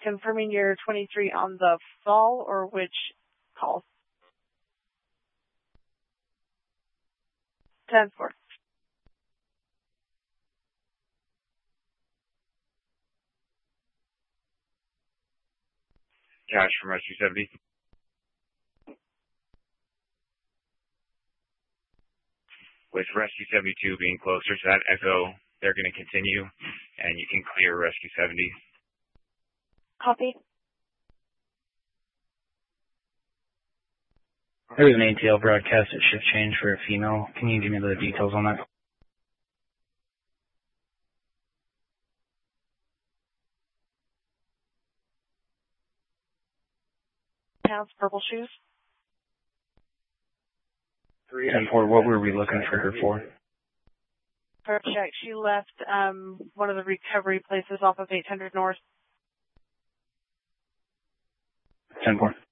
confirming your 23 on the fall or which call? 10-4. Josh from Rescue 70. With Rescue 72 being closer to that echo, they're going to continue, and you can clear Rescue 70. Copy. There was an ATL broadcast at shift change for a female. Can you give me the details on that? Pounds, purple shoes. 10-4, what were we looking for her for? For a check, she left one of the recovery places off of 800 North. 10-4.